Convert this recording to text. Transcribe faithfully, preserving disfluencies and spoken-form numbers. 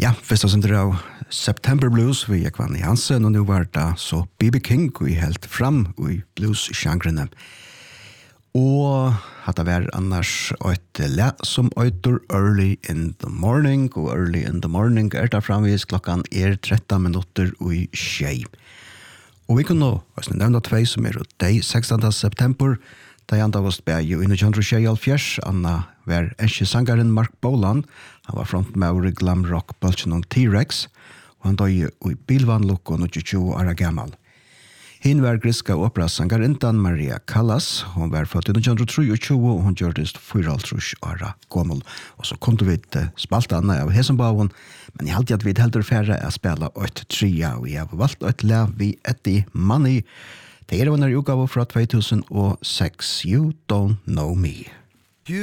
Ja, första som drar September Blues vi gick vann i Hansen och nu var det så B B King vi helt fram i blues-genrene. Og hatt det var annars et le som øyter Early in the Morning, og Early in the Morning er der framvis klokkan er tretton minutter i tjei. Og vi kunne nå, hvis ni nevner tvei som er de sekstende september, da jeg var speg i nitton tjueåtte, Anna var enskje sangaren Mark Bolan, han var frontmaur i glam rock bulten T-Rex, og han døg i bilvanlukko tjue år gammal. Hinn var griska operasangarintan Maria Callas, hon var født i nitton tjuetre, og hon gjør det fyraltrus år gammel. Og så kunne vi spalte anna av Hesenbauen, men jeg halte at vi heldur færre å spela et tria, og jeg har valgt et le vi Eddie Money. Det er under utgave fra two thousand six, You Don't Know Me.